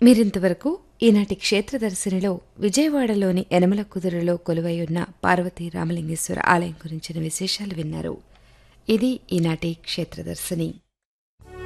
మీరింతవరకు ఈనాటి క్షేత్రదర్శినిలో విజయవాడలోని యనమల కుదురులో కొలువై ఉన్న పార్వతీ రామలింగేశ్వర ఆలయం గురించిన విశేషాలు విన్నారు. ఇది ఈనాటి క్షేత్రదర్శిని.